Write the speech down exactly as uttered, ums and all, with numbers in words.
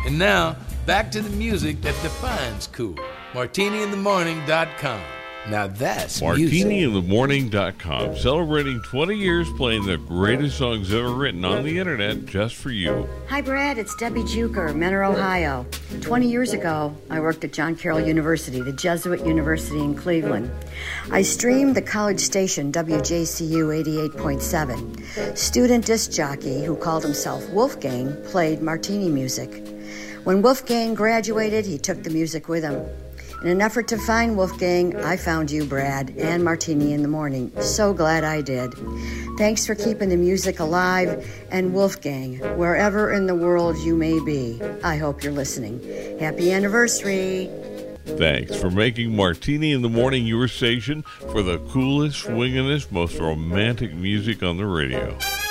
And now, back to the music that defines cool. martini in the morning dot com. Now that's martini in the morning dot com, celebrating twenty years playing the greatest songs ever written on the internet just for you. Hi, Brad. It's Debbie Juker, Mentor, Ohio. twenty years ago, I worked at John Carroll University, the Jesuit University in Cleveland. I streamed the college station W J C U eighty-eight point seven. Student disc jockey who called himself Wolfgang played martini music. When Wolfgang graduated, he took the music with him. In an effort to find Wolfgang, I found you, Brad, and Martini in the Morning. So glad I did. Thanks for keeping the music alive. And Wolfgang, wherever in the world you may be, I hope you're listening. Happy anniversary. Thanks for making Martini in the Morning your station for the coolest, swingingest, most romantic music on the radio.